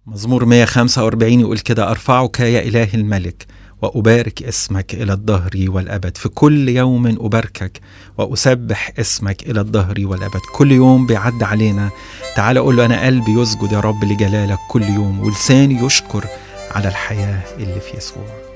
مزمور 145 يقول كده: أرفعك يا إله الملك وأبارك اسمك إلى الدهر والأبد. في كل يوم أباركك وأسبح اسمك إلى الدهر والأبد. كل يوم بيعد علينا، تعال أقول له: أنا قلبي يسجد يا رب لجلالك كل يوم، ولساني يشكر على الحياة اللي في يسوع.